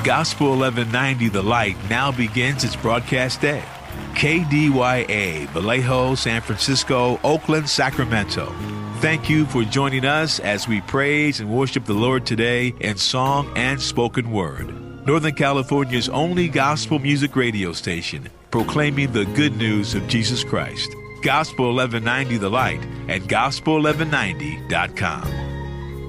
Gospel 1190 The Light now begins its broadcast day. KDYA, Vallejo, San Francisco, Oakland, Sacramento. Thank you for joining us as we praise and worship the Lord today in song and spoken word. Northern California's only gospel music radio station, proclaiming the good news of Jesus Christ. Gospel 1190 The Light at gospel1190.com.